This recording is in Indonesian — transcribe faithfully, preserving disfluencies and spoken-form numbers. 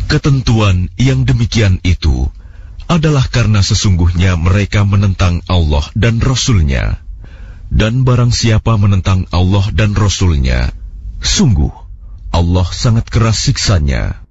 Ketentuan yang demikian itu adalah karena sesungguhnya mereka menentang Allah dan Rasul-Nya. Dan barang siapa menentang Allah dan Rasul-Nya, sungguh Allah sangat keras siksanya.